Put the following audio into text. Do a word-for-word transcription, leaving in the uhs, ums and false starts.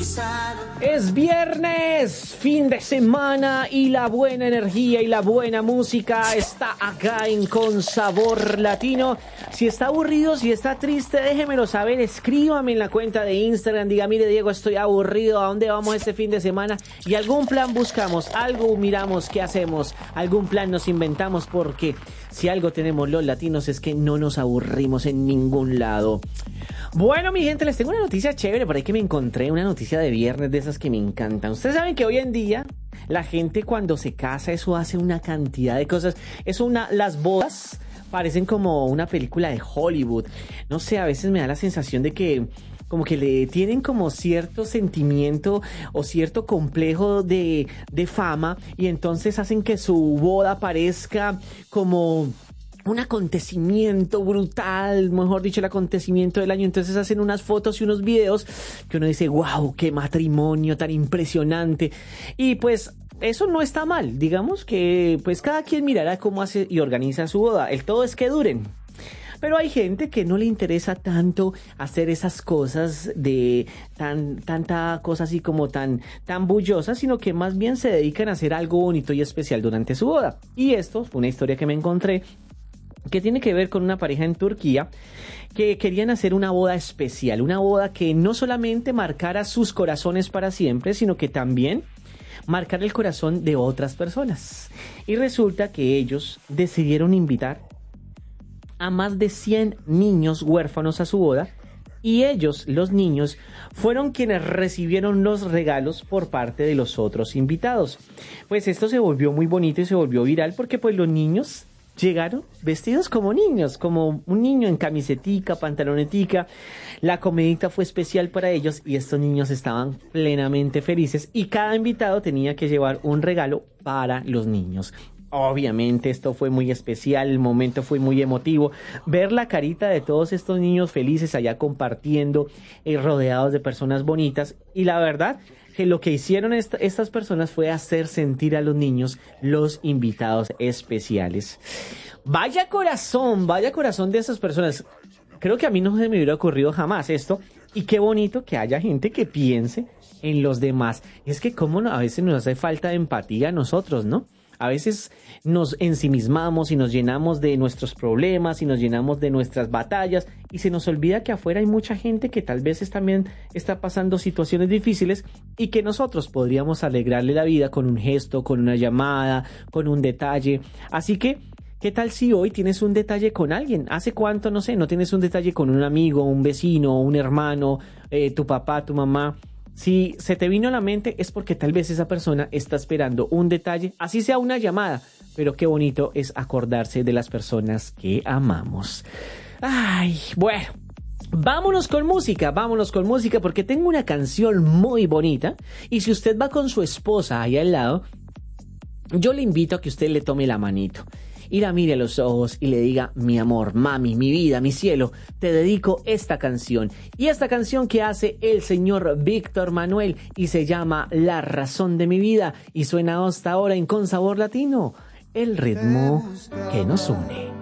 Es viernes, fin de semana y la buena energía y la buena música está acá en Con Sabor Latino. Si está aburrido, si está triste, déjemelo saber, escríbame en la cuenta de Instagram, diga, mire Diego, estoy aburrido, ¿a dónde vamos este fin de semana? Y algún plan buscamos, algo miramos, ¿qué hacemos? Algún plan nos inventamos, porque si algo tenemos los latinos es que no nos aburrimos en ningún lado. Bueno, mi gente, les tengo una noticia chévere por ahí que me encontré, una noticia de viernes de esas que me encantan. Ustedes saben que hoy en día la gente cuando se casa, eso hace una cantidad de cosas. Es una, las bodas parecen como una película de Hollywood. No sé, a veces me da la sensación de que como que le tienen como cierto sentimiento o cierto complejo de, de fama, y entonces hacen que su boda parezca como un acontecimiento brutal, mejor dicho, el acontecimiento del año. Entonces hacen unas fotos y unos videos que uno dice, wow, qué matrimonio tan impresionante. Y pues eso no está mal, digamos que pues cada quien mirará cómo hace y organiza su boda. El todo es que duren. Pero hay gente que no le interesa tanto hacer esas cosas de tan tanta cosa así como tan tan bullosa, sino que más bien se dedican a hacer algo bonito y especial durante su boda. Y esto fue una historia que me encontré que tiene que ver con una pareja en Turquía que querían hacer una boda especial, una boda que no solamente marcara sus corazones para siempre, sino que también marcara el corazón de otras personas. Y resulta que ellos decidieron invitar a más de cien niños huérfanos a su boda, y ellos, los niños, fueron quienes recibieron los regalos por parte de los otros invitados. Pues esto se volvió muy bonito y se volvió viral porque pues los niños llegaron vestidos como niños, como un niño en camisetica, pantalonetica. La comidita fue especial para ellos y estos niños estaban plenamente felices, y cada invitado tenía que llevar un regalo para los niños. Obviamente esto fue muy especial, el momento fue muy emotivo, ver la carita de todos estos niños felices allá compartiendo, eh, rodeados de personas bonitas. Y la verdad que lo que hicieron est- estas personas fue hacer sentir a los niños los invitados especiales. Vaya corazón, vaya corazón de esas personas. Creo que a mí no se me hubiera ocurrido jamás esto, y qué bonito que haya gente que piense en los demás. Es que cómo no, a veces nos hace falta de empatía a nosotros, ¿no? A veces nos ensimismamos y nos llenamos de nuestros problemas y nos llenamos de nuestras batallas, y se nos olvida que afuera hay mucha gente que tal vez es, también está pasando situaciones difíciles, y que nosotros podríamos alegrarle la vida con un gesto, con una llamada, con un detalle. Así que, ¿qué tal si hoy tienes un detalle con alguien? ¿Hace cuánto, no sé, no tienes un detalle con un amigo, un vecino, un hermano, eh, tu papá, tu mamá? Si se te vino a la mente es porque tal vez esa persona está esperando un detalle, así sea una llamada, pero qué bonito es acordarse de las personas que amamos. Ay, bueno, vámonos con música, vámonos con música porque tengo una canción muy bonita, y si usted va con su esposa ahí al lado, yo le invito a que usted le tome la manito y la mire a los ojos y le diga, mi amor, mami, mi vida, mi cielo, te dedico esta canción. Y esta canción que hace el señor Víctor Manuel, y se llama La Razón de mi Vida, y suena hasta ahora en Con Sabor Latino, el ritmo que nos une.